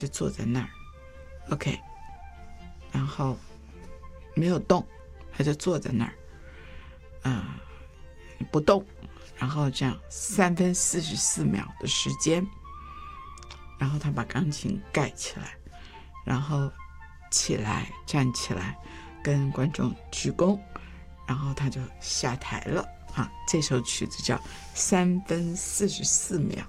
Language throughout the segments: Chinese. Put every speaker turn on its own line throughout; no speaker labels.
就坐在那儿 ，OK， 然后没有动，他就坐在那儿，不动，然后这样3分44秒的时间，然后他把钢琴盖起来，然后站起来，跟观众鞠躬，然后他就下台了啊。这首曲子叫3分44秒。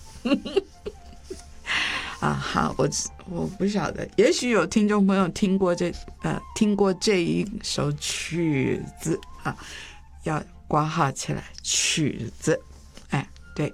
好，我不晓得，也许有听众朋友听过这一首曲子啊，要挂号起来，曲子，对，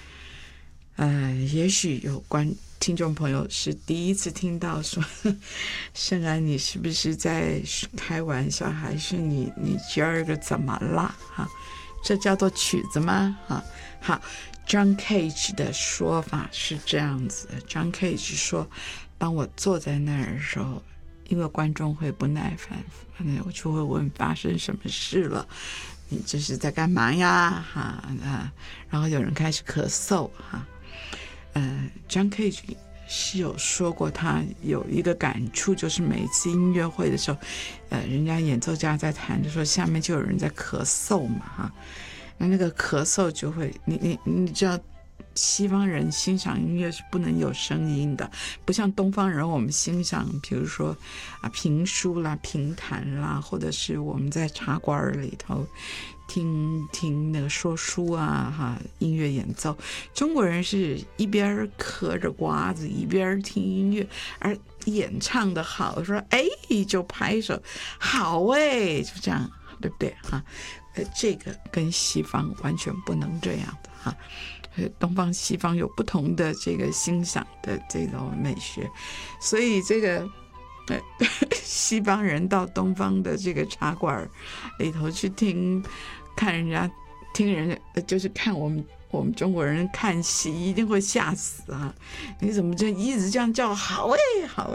也许有听众朋友是第一次听到说，圣安你是不是在开玩笑，还是你今儿个怎么了啊？这叫做曲子吗？好。John Cage 的说法是这样子的， John Cage 说，当我坐在那儿的时候，因为观众会不耐烦，我就会问发生什么事了，你这是在干嘛呀？然后有人开始咳嗽John Cage 是有说过，他有一个感触，就是每一次音乐会的时候，人家演奏家在弹的时候，下面就有人在咳嗽嘛那个咳嗽就会，你知道，西方人欣赏音乐是不能有声音的，不像东方人，我们欣赏，比如说评书啦、评弹啦，或者是我们在茶馆里头听那个说书音乐演奏。中国人是一边嗑着瓜子一边听音乐，而演唱的好，说就拍手，好就这样，对不对这个跟西方完全不能这样的东方西方有不同的这个欣赏的这种美学，所以这个西方人到东方的这个茶馆里头去听人家就是看我们中国人看戏一定会吓死你怎么就一直这样叫好好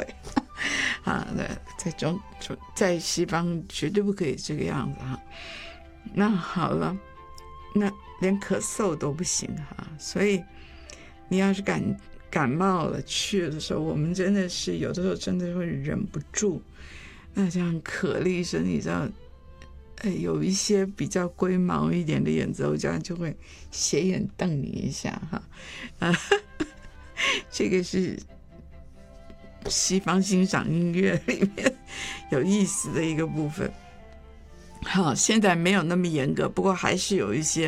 在西方绝对不可以这个样子那好了，那连咳嗽都不行所以你要是感冒了去的时候，我们真的是有的时候真的会忍不住，那这样咳了一声，你知道有一些比较龟毛一点的演奏家就会斜眼瞪你一下这个是西方欣赏音乐里面有意思的一个部分。好，现在没有那么严格，不过还是有一些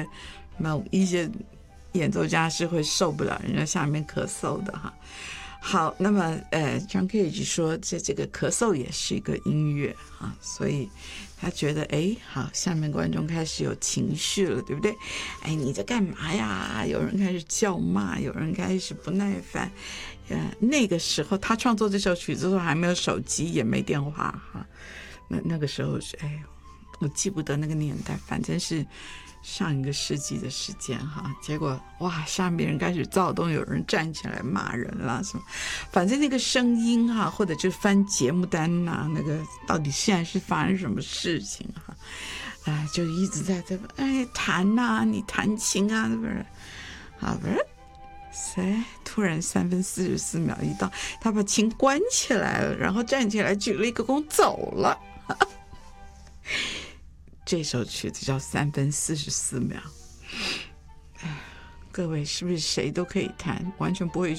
演奏家是会受不了人家下面咳嗽的好，那么John Cage 说这个咳嗽也是一个音乐所以他觉得好，下面观众开始有情绪了，对不对？你在干嘛呀？有人开始叫骂，有人开始不耐烦。那个时候他创作这首曲子的时候还没有手机，也没电话那个时候是我记不得那个年代，反正是上一个世纪的时间结果哇，下面人开始躁动，有人站起来骂人啦什么，反正那个声音或者就翻节目单那个到底现在是发生什么事情就一直在这弹你弹琴不是谁突然3分44秒一到，他把琴关起来了，然后站起来举了一个躬走了这首曲子叫3分44秒。各位是不是谁都可以弹？完全不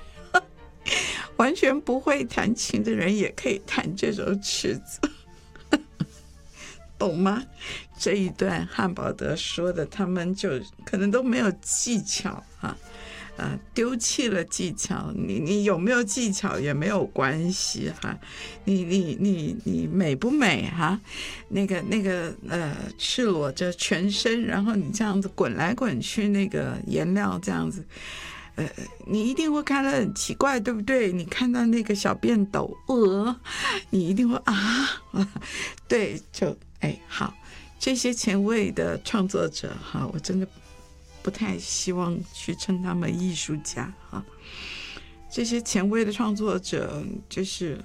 会弹琴的人也可以弹这首曲子懂吗？这一段汉堡德说的，他们就可能都没有技巧丢弃了技巧，你有没有技巧也没有关系你美不美那个赤裸着全身，然后你这样子滚来滚去，那个颜料这样子你一定会看得很奇怪，对不对？你看到那个小便斗你一定会对，就好，这些前卫的创作者我真的不太希望去称他们艺术家这些前卫的创作者就是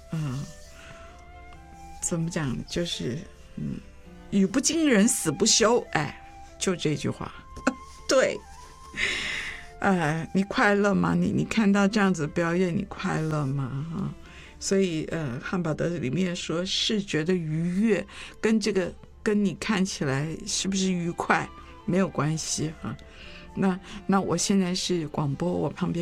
怎么讲，就是语不惊人死不休就这句话对你快乐吗？你看到这样子表演，你快乐吗？哈，所以汉堡德里面说视觉的愉悦跟这个跟你看起来是不是愉快没有关系哈。那我现在是广播，我旁边